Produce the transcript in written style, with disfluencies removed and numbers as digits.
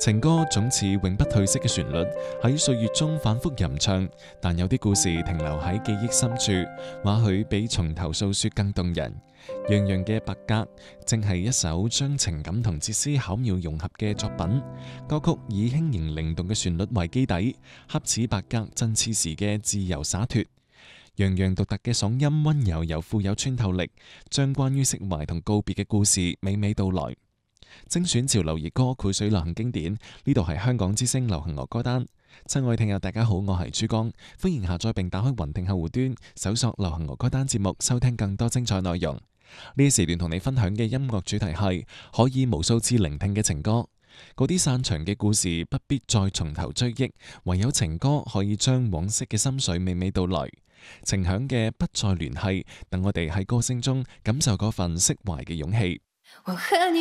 情歌總似永不褪色嘅旋律，喺歲月中反覆吟唱，但有啲故事停留喺記憶深處，或許比從頭訴說更動人。楊洋嘅《白鴿》正係一首將情感同哲思巧妙融合嘅作品。歌曲以輕盈靈動嘅旋律為基底，恰似白鴿振翅時嘅自由灑脫。楊洋獨特嘅嗓音溫柔又富有穿透力，將關於釋懷同告別嘅故事娓娓道來。精選潮流熱歌膾水流行經典，呢度係香港之聲流行樂歌單。親愛聽友大家好，我係珠江，歡迎下載並打開雲聽客戶端，搜索流行樂歌單節目，收聽更多精彩內容。呢一時段同你分享嘅音樂主題係可以無數次聆聽嘅情歌，嗰啲散場嘅故事不必再從頭追憶，唯有情歌可以將往昔嘅心水娓娓道來。情響嘅不再聯繫，等我哋喺歌聲中感受嗰份釋懷嘅勇氣。